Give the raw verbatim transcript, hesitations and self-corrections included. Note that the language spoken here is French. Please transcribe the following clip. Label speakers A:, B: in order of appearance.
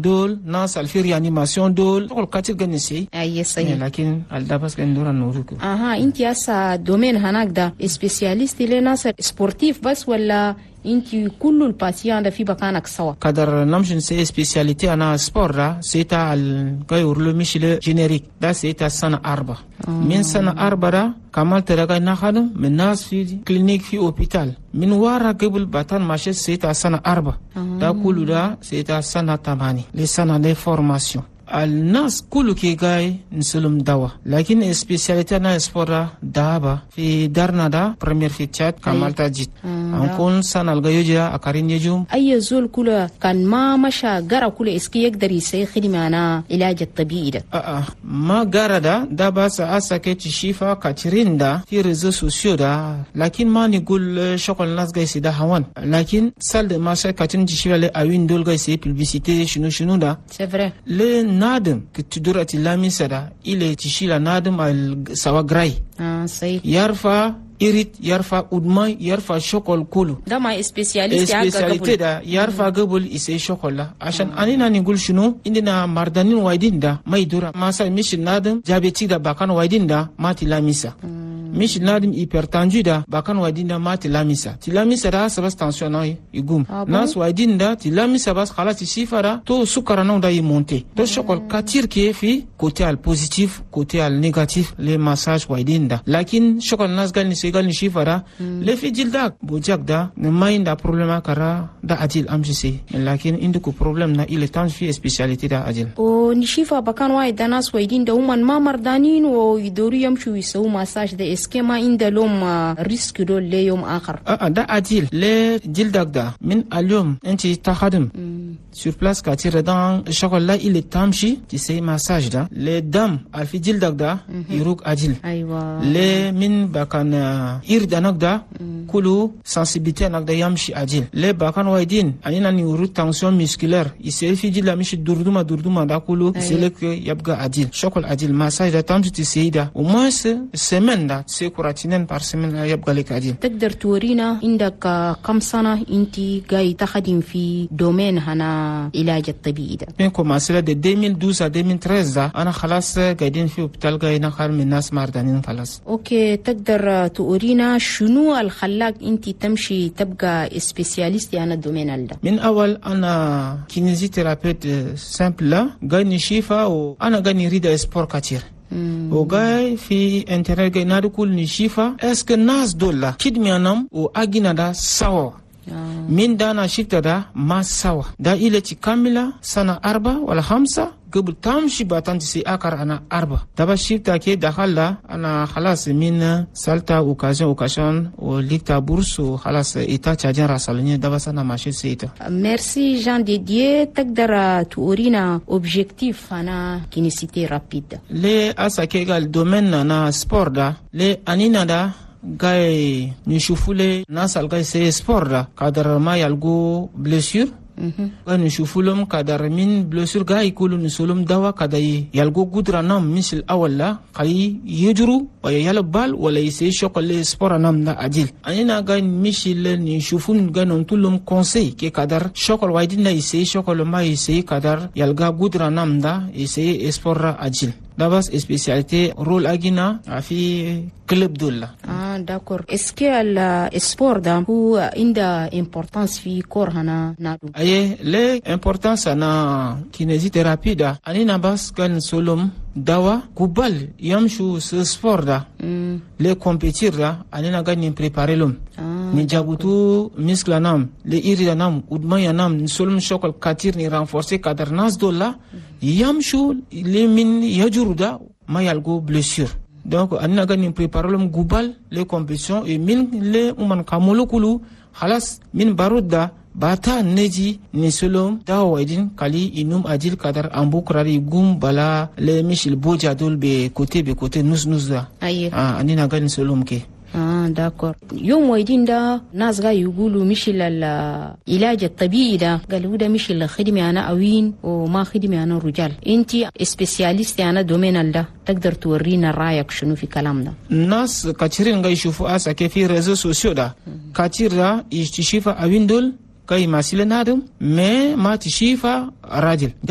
A: dol nas alfi reanimation dol ko katir gani sai
B: ayi sai
A: lakin alda bas kan dora nuruku
B: aha inti asa domaine hanak da specialist le nas sportif bas wala inti kullu patient da fi bakanak sawa
A: kadar namshin sai specialité ana sport da sai ta al gayurlo mishile generique da sai ta sana arba min sana arba da kamal taraga na khadum min nas fi clinique fi hôpital min wara gebul batan mashe sai ta sana arba da kullu da sai ta sana tamani les sana de formation الناس كله كي جاي نسلم دوا لكن سبيشاليتي أنا سبورة دابا في دارنا دا بريمير في تشات كمال تاجيت أنكون سنة الجيوجا أكارين يجوم
B: أي زول كله كان ما مشى جرا كله إسكي يقدر يسوي خدمة أنا علاج الطبيعي ده
A: آه آه ما جرا دا دا بس أساكت شيفا كاترين دا في ريزو سوسيو دا لكن ما نقول شغل الناس جاي سيدا هوان لكن سال ما شيء كاترين شيفا له أوين دول جاي سي publicité شنو شنو دا
B: سفرة
A: le nadem que tu dois te la misada il est ici la nadem al sawa gray
B: ah sai
A: yarfa irit yarfa udmay yarfa shokol kulu
B: da ma specialist ya
A: specialité da yarfa gabul ise shokola ashan anina ni gul shunu indina mardanin waidin da mai dura masa mishin nadem diabetic da bakan waidin da mati la misa mish nadim hypertendu da bakan wadinda ma tilamisa tilamisa da sabas tension na igum ah, nas wadinda tilamisa bas khalas sifara to sukara na da yi monter to shokol katir ki fi côté al positif côté al négatif les massages wadinda lakin shokol nas gal ni segal ni sifara mm. le fi jilda bojak da ne mainda problema kara da adil amjisi lakin indu ko problem na ile tan fi spécialité da adil
B: o ni shifa bakan waida nas wadinda uman ma mardanin o idori yamshu yisu massage da كما عند لهم ريسك دول ليوم آخر
A: آه ده عديل ليه جلدك ده من اليوم أنت تخدم sur place كاتير دان شغل لا إلي تامشي تسي مساج ده ليه دم الفي جلدك ده يروك عديل
B: أيوة
A: ليه من بكان إردانك ده كله sensibilité نك ده يمشي عديل ليه بكان وايدين أنينا نيورو tension musculaire يسير في جلد مش دردوما دردوما ده كله يسيلك يبقى عديل شغل عديل مساج ده تامشي تسي ده وما سمن ده سيكوراتينين par semaine يبقى لك عديل.
B: تقدر تورينا عندك كم سنة انت جاي تخدم في دومين هنا علاج الطبيعي ده؟
A: من كوماسيلا دي deux mille douze à deux mille treize ده أنا خلاص قاعدين في هوبيتال جاي نخل من الناس مردانين خلاص.
B: أوكي تقدر تورينا شنو الخلاك انت تمشي تبقى سبيشاليست أنا دومين ده؟
A: من أول أنا كينيزي ثيرابيوت سامبل لا جاي نشيفا وأنا جاي نريد سبور كتير. وجاي في انترنت جاي نادو كل نشيفا اسك الناس دولا كدمي انام واجينا دا سوا من دانا شفت دا ما سوا دا إلى كاملة سنة أربعة ولا خمسة قبل تمشي باتان تسي أكر أنا أربعة دابا شفت كي دخل أنا خلاص من سالتا أوكازيون أوكازيون وليكتا بورس وخلاص إيتا تشاجين راسلني دابا سنة ماشي سيتا.
B: ميرسي جان ديديه تقدر تورينا أوبجيكتيف أنا كينيسيتي رابيد
A: لي أسا كي قال دومين أنا سبور دا لي أنينا دا gay ni shufule nasal gay se sport da kadar ma yalgo blessure gay ni shufulum kadar min blessure gay kulu ni solum dawa kadai yalgo gudra nam misil awalla kay yejuru waya yala bal wala yse shokole sport nam da adil anina gay misil ni shufun ganon tulum conseil ke kadar shokol waydina yse shokol ma yse kadar yalga gudra nam da yse sport adil dabas spécialité rôle agina في club دولا.
B: ah d'accord est-ce que le sport da هو عنده importance في كور هنا نادو
A: اي le importance na kinésithérapie da anina bas kan solom dawa kubal yamshu sport da mm. le compétir da anina gani préparer l'homme ah, ni jabutu muscle nam le iri nam udma yanam solom shokol katir ni renforcer kadar nas dola yamshu le min yajurda ma yalgo blessure donc anina gani préparer l'homme kubal les compétitions et min le uman kamolo kulu khalas min baruda bata neji ni solom dawa waidin kali inum adil kadar ambu krari gum bala le mishil boja dol be côté be côté nus nus da ah anina gani solom ke
B: اه داكور يوم ويدين دا ناس غا يقولوا مش العلاج الطبيعي ده قالوا ده مش الخدمه انا اوين وما خدمه انا رجال انتي سبيشاليست انا دومين ده تقدر تورينا رايك شنو في كلام ده
A: الناس كثيرين غا يشوفوا اسا كيف في ريزو سوسيو ده كثير ده يشوفوا اوين دول كاي ماسيل نادم مي ما تشيفا راجل